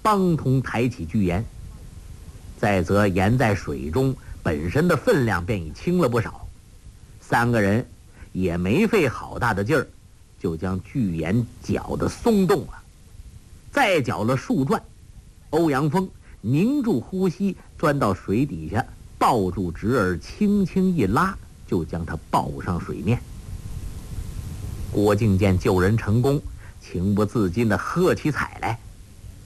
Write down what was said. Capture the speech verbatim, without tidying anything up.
帮同抬起巨岩。再则盐在水中本身的分量便已轻了不少，三个人也没费好大的劲儿，就将巨岩搅得松动了。再搅了数转，欧阳锋凝住呼吸，钻到水底下，抱住侄儿，轻轻一拉，就将他抱上水面。郭靖见救人成功，情不自禁地喝起彩来。